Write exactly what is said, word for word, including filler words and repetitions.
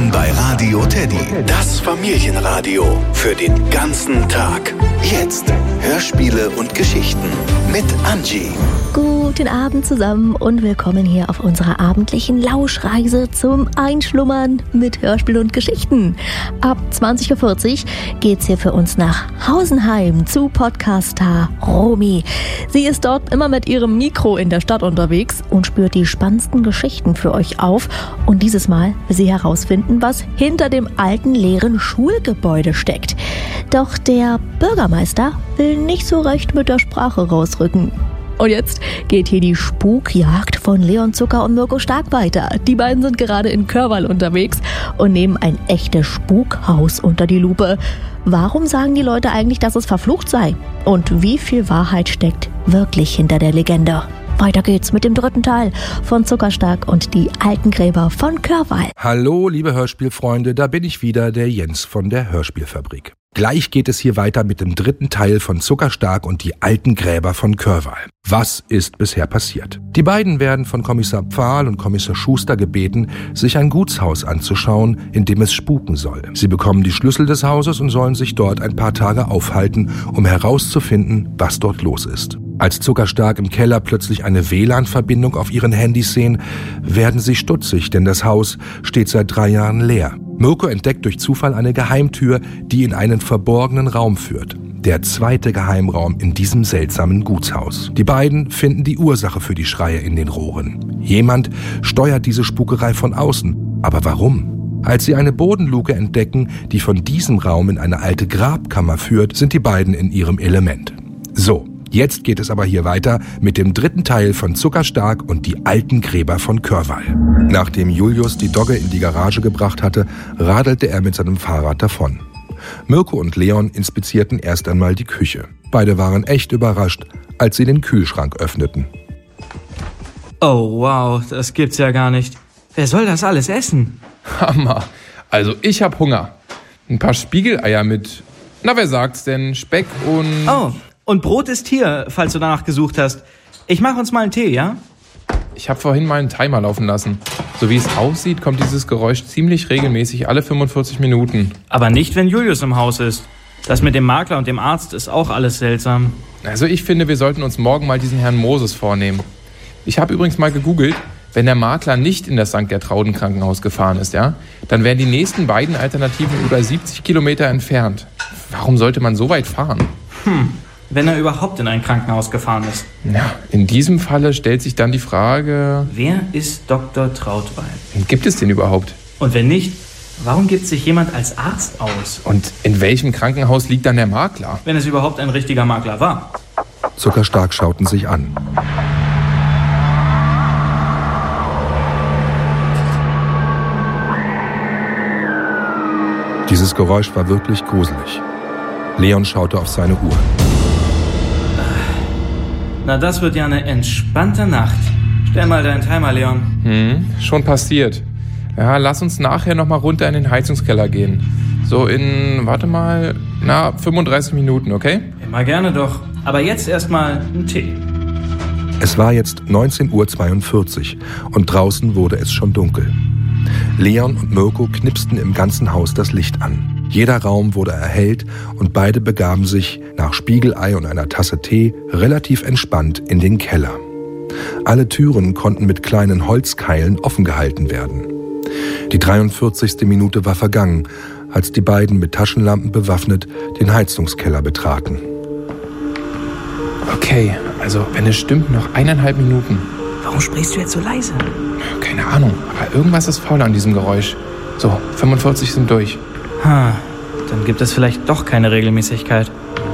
Willkommen bei Radio Teddy, das Familienradio für den ganzen Tag. Jetzt Hörspiele und Geschichten mit Angie. Guten Abend zusammen und willkommen hier auf unserer abendlichen Lauschreise zum Einschlummern mit Hörspiel und Geschichten. Ab zwanzig Uhr vierzig geht's hier für uns nach Hausenheim zu Podcaster Romy. Sie ist dort immer mit ihrem Mikro in der Stadt unterwegs und spürt die spannendsten Geschichten für euch auf. Und dieses Mal will sie herausfinden, was hinter dem alten leeren Schulgebäude steckt. Doch der Bürgermeister will nicht so recht mit der Sprache rausrücken. Und jetzt geht hier die Spukjagd von Leon Zucker und Mirko Stark weiter. Die beiden sind gerade in Körwall unterwegs und nehmen ein echtes Spukhaus unter die Lupe. Warum sagen die Leute eigentlich, dass es verflucht sei? Und wie viel Wahrheit steckt wirklich hinter der Legende? Weiter geht's mit dem dritten Teil von Zuckerstark und die alten Gräber von Körwall. Hallo, liebe Hörspielfreunde, da bin ich wieder, der Jens von der Hörspielfabrik. Gleich geht es hier weiter mit dem dritten Teil von Zuckerstark und die alten Gräber von Körwall. Was ist bisher passiert? Die beiden werden von Kommissar Pfahl und Kommissar Schuster gebeten, sich ein Gutshaus anzuschauen, in dem es spuken soll. Sie bekommen die Schlüssel des Hauses und sollen sich dort ein paar Tage aufhalten, um herauszufinden, was dort los ist. Als Zuckerstark im Keller plötzlich eine W L A N-Verbindung auf ihren Handys sehen, werden sie stutzig, denn das Haus steht seit drei Jahren leer. Mirko entdeckt durch Zufall eine Geheimtür, die in einen verborgenen Raum führt. Der zweite Geheimraum in diesem seltsamen Gutshaus. Die beiden finden die Ursache für die Schreie in den Rohren. Jemand steuert diese Spukerei von außen. Aber warum? Als sie eine Bodenluke entdecken, die von diesem Raum in eine alte Grabkammer führt, sind die beiden in ihrem Element. So. Jetzt geht es aber hier weiter mit dem dritten Teil von Zuckerstark und die alten Gräber von Körwall. Nachdem Julius die Dogge in die Garage gebracht hatte, radelte er mit seinem Fahrrad davon. Mirko und Leon inspizierten erst einmal die Küche. Beide waren echt überrascht, als sie den Kühlschrank öffneten. Oh wow, das gibt's ja gar nicht. Wer soll das alles essen? Hammer. Also ich hab Hunger. Ein paar Spiegeleier mit, na wer sagt's denn, Speck und... Oh. Und Brot ist hier, falls du danach gesucht hast. Ich mache uns mal einen Tee, ja? Ich habe vorhin mal einen Timer laufen lassen. So wie es aussieht, kommt dieses Geräusch ziemlich regelmäßig alle fünfundvierzig Minuten. Aber nicht, wenn Julius im Haus ist. Das mit dem Makler und dem Arzt ist auch alles seltsam. Also ich finde, wir sollten uns morgen mal diesen Herrn Moses vornehmen. Ich habe übrigens mal gegoogelt, wenn der Makler nicht in das Sankt Gertrauden Krankenhaus gefahren ist, ja, dann wären die nächsten beiden Alternativen über siebzig Kilometer entfernt. Warum sollte man so weit fahren? Hm. Wenn er überhaupt in ein Krankenhaus gefahren ist. Ja, in diesem Falle stellt sich dann die Frage... Wer ist Doktor Trautwein? Gibt es den überhaupt? Und wenn nicht, warum gibt sich jemand als Arzt aus? Und in welchem Krankenhaus liegt dann der Makler? Wenn es überhaupt ein richtiger Makler war. Zuckerstark schauten sich an. Dieses Geräusch war wirklich gruselig. Leon schaute auf seine Uhr. Na, das wird ja eine entspannte Nacht. Stell mal deinen Timer, Leon. Hm, schon passiert. Ja, lass uns nachher nochmal runter in den Heizungskeller gehen. So in, warte mal, na, fünfunddreißig Minuten, okay? Immer gerne doch. Aber jetzt erstmal einen Tee. Es war jetzt neunzehn Uhr zweiundvierzig und draußen wurde es schon dunkel. Leon und Mirko knipsten im ganzen Haus das Licht an. Jeder Raum wurde erhellt und beide begaben sich nach Spiegelei und einer Tasse Tee relativ entspannt in den Keller. Alle Türen konnten mit kleinen Holzkeilen offen gehalten werden. Die dreiundvierzigste Minute war vergangen, als die beiden mit Taschenlampen bewaffnet den Heizungskeller betraten. Okay, also wenn es stimmt, noch eineinhalb Minuten. Warum sprichst du jetzt so leise? Keine Ahnung, aber irgendwas ist faul an diesem Geräusch. So, fünfundvierzig sind durch. Ha, dann gibt es vielleicht doch keine Regelmäßigkeit.